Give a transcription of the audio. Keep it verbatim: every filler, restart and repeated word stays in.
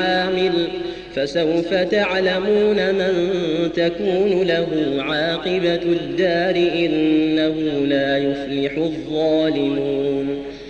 عامل فسوف تعلمون من تكون له عاقبة الدار إنه لا يفلح الظالمون.